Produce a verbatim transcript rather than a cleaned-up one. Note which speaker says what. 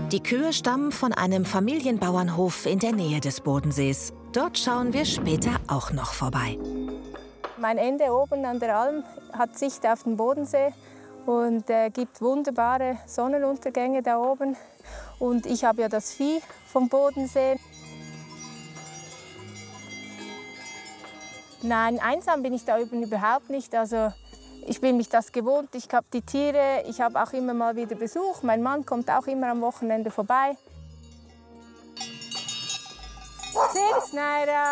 Speaker 1: Die Kühe stammen von einem Familienbauernhof in der Nähe des Bodensees. Dort schauen wir später auch noch vorbei.
Speaker 2: Mein Ende oben an der Alm hat Sicht auf den Bodensee und äh, gibt wunderbare Sonnenuntergänge da oben. Und ich habe ja das Vieh vom Bodensee. Nein, einsam bin ich da üben überhaupt nicht. Also ich bin mich das gewohnt. Ich habe die Tiere, ich habe auch immer mal wieder Besuch. Mein Mann kommt auch immer am Wochenende vorbei. Tschüss, Naira.